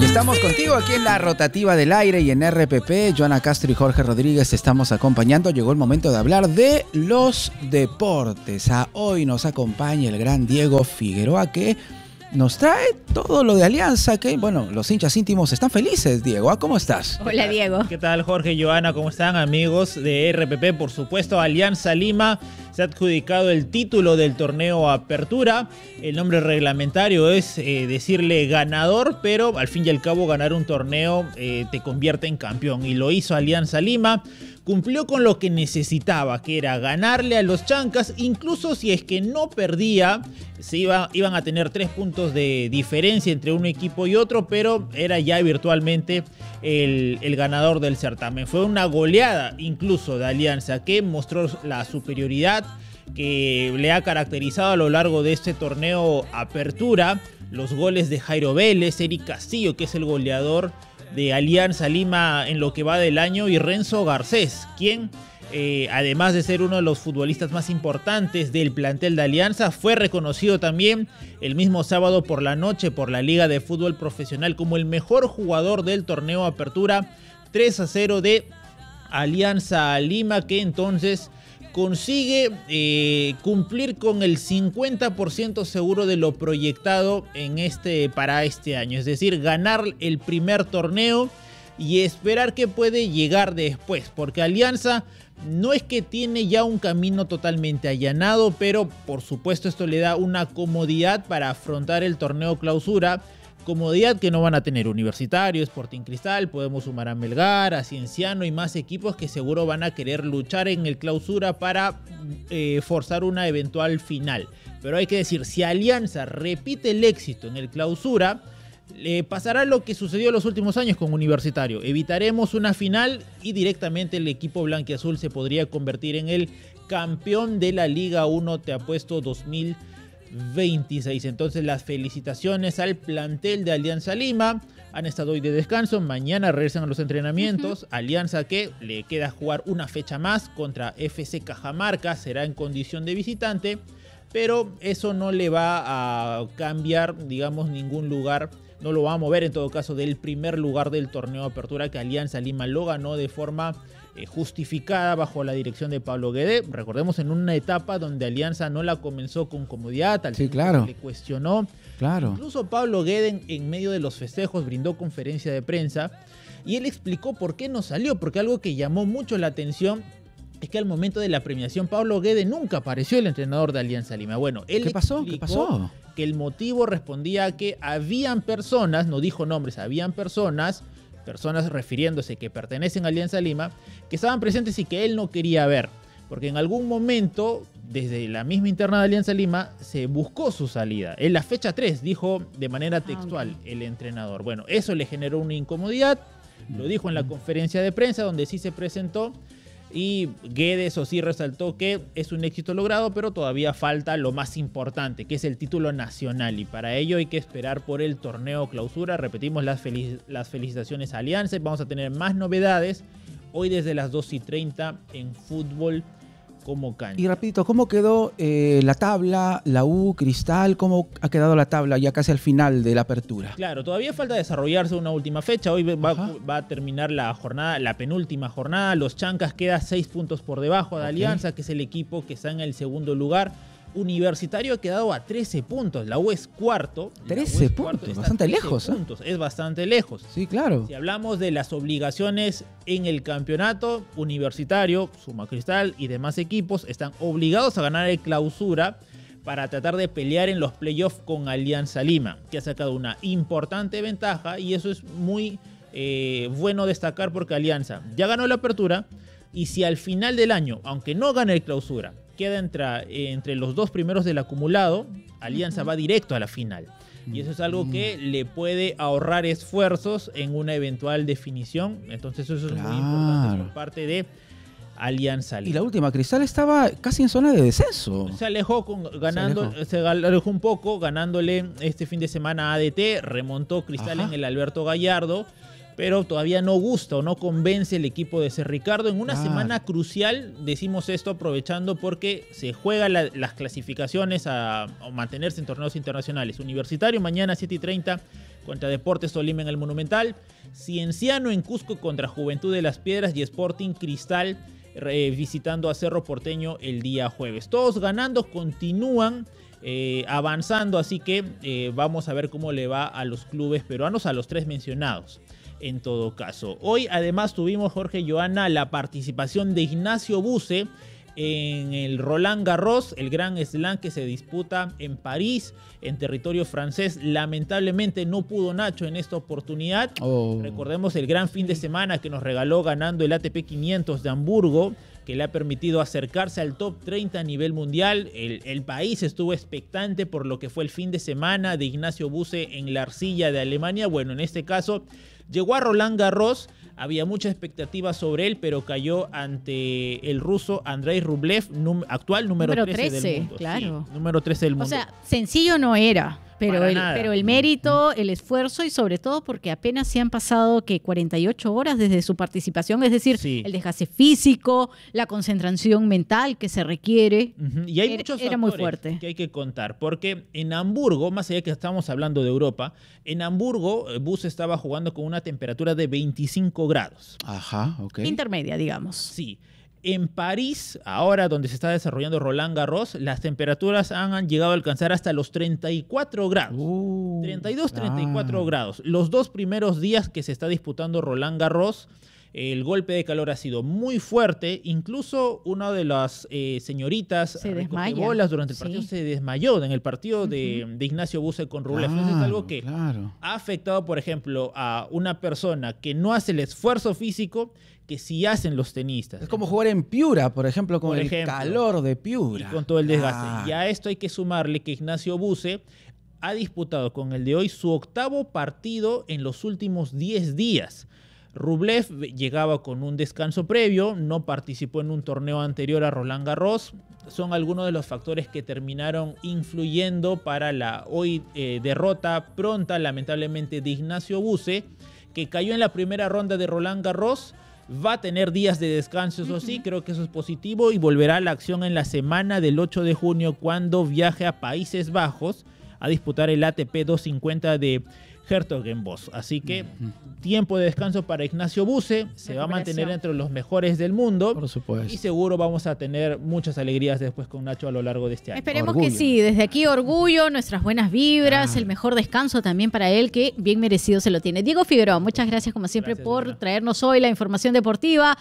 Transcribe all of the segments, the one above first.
Estamos contigo aquí en la rotativa del aire y en RPP. Joana Castro y Jorge Rodríguez te estamos acompañando. Llegó el momento de hablar de los deportes. Hoy nos acompaña el gran Diego Figueroa, que nos trae todo lo de Alianza, que bueno, los hinchas íntimos están felices. Diego, ¿cómo estás? Hola, Diego. ¿Qué tal, Jorge, Joana? ¿Cómo están, amigos de RPP? Por supuesto, Alianza Lima se ha adjudicado el título del torneo Apertura. El nombre reglamentario es decirle ganador, pero al fin y al cabo ganar un torneo te convierte en campeón. Y lo hizo Alianza Lima. Cumplió con lo que necesitaba, que era ganarle a los Chancas. Incluso si es que no perdía, iban a tener 3 puntos de diferencia entre un equipo y otro, pero era ya virtualmente el ganador del certamen. Fue una goleada incluso de Alianza, que mostró la superioridad que le ha caracterizado a lo largo de este torneo Apertura. Los goles de Jairo Vélez, Eric Castillo, que es el goleador de Alianza Lima en lo que va del año, y Renzo Garcés, quien además de ser uno de los futbolistas más importantes del plantel de Alianza, fue reconocido también el mismo sábado por la noche por la Liga de Fútbol Profesional como el mejor jugador del torneo Apertura. 3-0 de Alianza Lima, que entonces consigue cumplir con el 50% seguro de lo proyectado para este año. Es decir, ganar el primer torneo y esperar que puede llegar después. Porque Alianza no es que tiene ya un camino totalmente allanado, pero por supuesto esto le da una comodidad para afrontar el torneo Clausura. Comodidad que no van a tener Universitario, Sporting Cristal, podemos sumar a Melgar, a Cienciano y más equipos que seguro van a querer luchar en el Clausura para forzar una eventual final. Pero hay que decir, si Alianza repite el éxito en el Clausura, le pasará lo que sucedió en los últimos años con Universitario. Evitaremos una final y directamente el equipo blanquiazul se podría convertir en el campeón de la Liga 1, te apuesto 2026. Entonces las felicitaciones al plantel de Alianza Lima. Han estado hoy de descanso, mañana regresan a los entrenamientos. Alianza, que le queda jugar una fecha más contra FC Cajamarca, será en condición de visitante, pero eso no le va a cambiar, digamos, ningún lugar. No lo va a mover en todo caso del primer lugar del torneo Apertura, que Alianza Lima lo ganó de forma justificada bajo la dirección de Pablo Guede. Recordemos, en una etapa donde Alianza no la comenzó con comodidad, al claro, le cuestionó. Claro. Incluso Pablo Guede en medio de los festejos brindó conferencia de prensa y él explicó por qué no salió, porque algo que llamó mucho la atención es que al momento de la premiación Pablo Guede nunca apareció, el entrenador de Alianza Lima. Bueno, él ¿Qué pasó? Que el motivo respondía a que habían personas, no dijo nombres, habían personas refiriéndose que pertenecen a Alianza Lima, que estaban presentes y que él no quería ver. Porque en algún momento, desde la misma interna de Alianza Lima, se buscó su salida. En la fecha 3, dijo de manera textual el entrenador. Bueno, eso le generó una incomodidad, lo dijo en la conferencia de prensa, donde sí se presentó. Y Guede, eso sí, resaltó que es un éxito logrado, pero todavía falta lo más importante, que es el título nacional. Y para ello hay que esperar por el torneo Clausura. Repetimos las felicitaciones a Alianza. Vamos a tener más novedades hoy desde las 2:30 en Fútbol como Cancha. Y rapidito, ¿cómo quedó la tabla, la U, Cristal? ¿Cómo ha quedado la tabla ya casi al final de la apertura? Claro, todavía falta desarrollarse una última fecha. Hoy va a terminar la jornada, la penúltima jornada. Los Chancas queda 6 puntos por debajo de Alianza, que es el equipo que está en el segundo lugar. Universitario ha quedado a 13 puntos. La U es cuarto. 13 puntos, bastante lejos. Es bastante lejos. Sí, claro. Si hablamos de las obligaciones en el campeonato, Universitario, Suma Cristal y demás equipos están obligados a ganar el Clausura para tratar de pelear en los playoffs con Alianza Lima, que ha sacado una importante ventaja, y eso es muy bueno destacar, porque Alianza ya ganó la apertura, y si al final del año, aunque no gane el Clausura, queda entre los 2 primeros del acumulado, Alianza va directo a la final. Y eso es algo que le puede ahorrar esfuerzos en una eventual definición. Entonces eso es muy importante por parte de Alianza Lima. Y la última, Cristal estaba casi en zona de descenso. Se alejó un poco, ganándole este fin de semana a ADT, remontó Cristal en el Alberto Gallardo, pero todavía no gusta o no convence el equipo de Ser Ricardo en una semana crucial. Decimos esto aprovechando porque se juegan las clasificaciones a mantenerse en torneos internacionales. Universitario mañana 7:30 contra Deportes Tolima en el Monumental, Cienciano en Cusco contra Juventud de las Piedras y Sporting Cristal visitando a Cerro Porteño el día jueves. Todos ganando, continúan avanzando, así que vamos a ver cómo le va a los clubes peruanos, a los 3 mencionados. En todo caso, hoy además tuvimos, Jorge, Joana, la participación de Ignacio Buse en el Roland Garros, el gran slam que se disputa en París, en territorio francés. Lamentablemente no pudo Nacho en esta oportunidad. Recordemos el gran fin de semana que nos regaló ganando el ATP 500 de Hamburgo, que le ha permitido acercarse al top 30 a nivel mundial. El país estuvo expectante por lo que fue el fin de semana de Ignacio Buse en la arcilla de Alemania. Bueno, en este caso llegó a Roland Garros, había mucha expectativa sobre él, pero cayó ante el ruso Andrei Rublev, actual número 13 del mundo. Claro. Sí, número 13 del mundo. O sea, sencillo no era. Pero el mérito, el esfuerzo y sobre todo porque apenas se han pasado 48 horas desde su participación, es decir, el desgaste físico, la concentración mental que se requiere. Y hay muchos factores muy fuerte que hay que contar, porque en Hamburgo, más allá que estamos hablando de Europa, en Hamburgo Buse estaba jugando con una temperatura de 25 grados. Ajá, ok. Intermedia, digamos. Sí. En París, ahora donde se está desarrollando Roland Garros, las temperaturas han llegado a alcanzar hasta los 34 grados. 32, 34 grados. Los 2 primeros días que se está disputando Roland Garros, el golpe de calor ha sido muy fuerte. Incluso una de las señoritas bolas durante el partido se desmayó en el partido de Ignacio Buse con Rublev. Eso es algo que ha afectado, por ejemplo, a una persona que no hace el esfuerzo físico que sí hacen los tenistas. Es como jugar en Piura, por ejemplo, con el calor de Piura. Y con todo el desgaste. Y a esto hay que sumarle que Ignacio Buse ha disputado con el de hoy su 8º partido en los últimos 10 días. Rublev llegaba con un descanso previo, no participó en un torneo anterior a Roland Garros. Son algunos de los factores que terminaron influyendo para la hoy derrota pronta, lamentablemente, de Ignacio Buse, que cayó en la primera ronda de Roland Garros. Va a tener días de descanso, eso sí, creo que eso es positivo, y volverá a la acción en la semana del 8 de junio cuando viaje a Países Bajos a disputar el ATP 250 de Hertogenbosch. Así que tiempo de descanso para Ignacio Buse, se va a mantener entre los mejores del mundo. Por supuesto. Y seguro vamos a tener muchas alegrías después con Nacho a lo largo de este año. Esperemos que sí, desde aquí orgullo, nuestras buenas vibras, el mejor descanso también para él, que bien merecido se lo tiene. Diego Figueroa, muchas gracias como siempre por traernos hoy la información deportiva.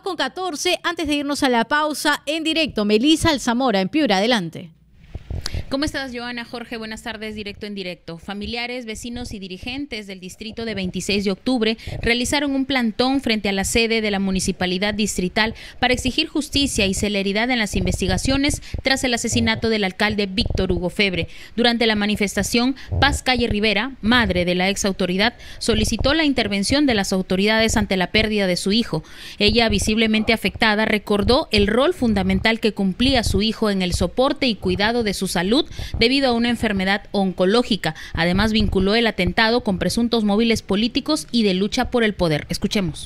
2:14, antes de irnos a la pausa, en directo, Melissa Alzamora en Piura, adelante. ¿Cómo estás, Joana? Jorge, buenas tardes, directo en directo. Familiares, vecinos y dirigentes del distrito de 26 de octubre realizaron un plantón frente a la sede de la municipalidad distrital para exigir justicia y celeridad en las investigaciones tras el asesinato del alcalde Víctor Hugo Febre. Durante la manifestación, Paz Calle Rivera, madre de la ex autoridad, solicitó la intervención de las autoridades ante la pérdida de su hijo. Ella, visiblemente afectada, recordó el rol fundamental que cumplía su hijo en el soporte y cuidado de su salud debido a una enfermedad oncológica. Además, vinculó el atentado con presuntos móviles políticos y de lucha por el poder. Escuchemos.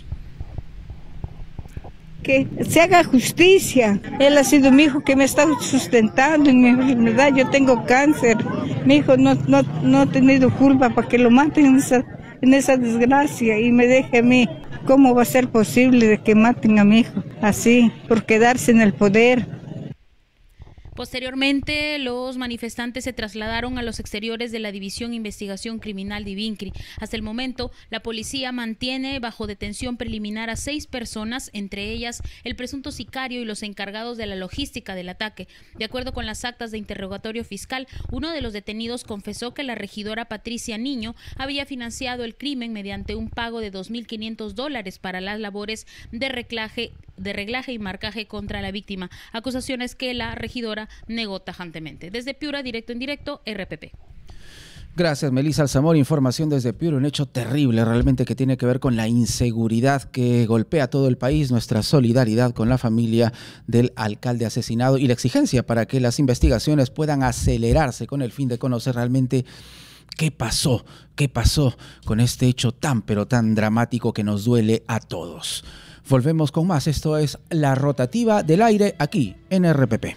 Que se haga justicia. Él ha sido mi hijo que me está sustentando en mi enfermedad. Yo tengo cáncer. Mi hijo no ha tenido culpa para que lo maten en esa desgracia y me deje a mí. ¿Cómo va a ser posible de que maten a mi hijo así, por quedarse en el poder? Posteriormente, los manifestantes se trasladaron a los exteriores de la División Investigación Criminal de INCRI. Hasta el momento, la policía mantiene bajo detención preliminar a 6 personas, entre ellas el presunto sicario y los encargados de la logística del ataque. De acuerdo con las actas de interrogatorio fiscal, uno de los detenidos confesó que la regidora Patricia Niño había financiado el crimen mediante un pago de $2,500 para las labores de reglaje y marcaje contra la víctima, acusaciones que la regidora negó tajantemente. Desde Piura, directo en directo, RPP. Gracias, Melissa Alzamora. Información desde Piura, un hecho terrible realmente que tiene que ver con la inseguridad que golpea a todo el país. Nuestra solidaridad con la familia del alcalde asesinado y la exigencia para que las investigaciones puedan acelerarse con el fin de conocer realmente qué pasó con este hecho tan pero tan dramático que nos duele a todos. Volvemos con más. Esto es La Rotativa del Aire aquí en RPP.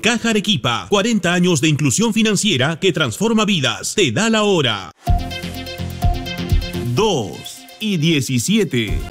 Caja Arequipa, 40 años de inclusión financiera que transforma vidas. Te da la hora. 2:17.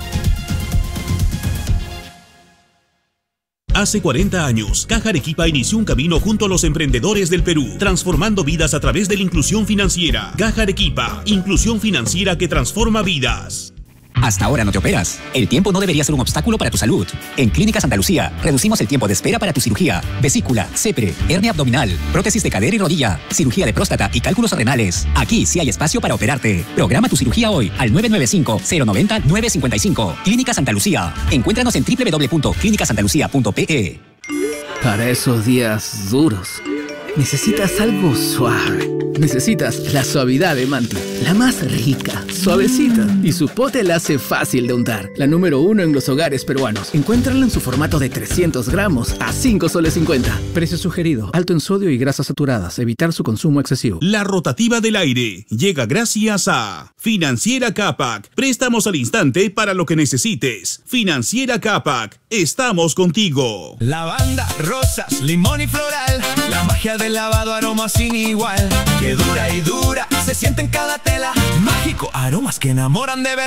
Hace 40 años, Caja Arequipa inició un camino junto a los emprendedores del Perú, transformando vidas a través de la inclusión financiera. Caja Arequipa, inclusión financiera que transforma vidas. Hasta ahora no te operas. El tiempo no debería ser un obstáculo para tu salud. En Clínica Santa Lucía, reducimos el tiempo de espera para tu cirugía, vesícula, CEPRE, hernia abdominal, prótesis de cadera y rodilla, cirugía de próstata y cálculos renales. Aquí sí hay espacio para operarte. Programa tu cirugía hoy al 995-090-955. Clínica Santa Lucía. Encuéntranos en www.clinicasantalucia.pe. Para esos días duros, necesitas algo suave. Necesitas la suavidad de Manti, la más rica, suavecita. Y su pote la hace fácil de untar. La número 1 en los hogares peruanos. Encuéntrala en su formato de 300 gramos a 5 soles 50. Precio sugerido, alto en sodio y grasas saturadas. Evitar su consumo excesivo. La rotativa del aire llega gracias a Financiera Capac. Préstamos al instante para lo que necesites. Financiera Capac. Estamos contigo. Lavanda, rosas, limón y floral. La magia del lavado, aroma sin igual. Que dura y dura, se siente en cada tela. Mágico, aromas que enamoran de verdad.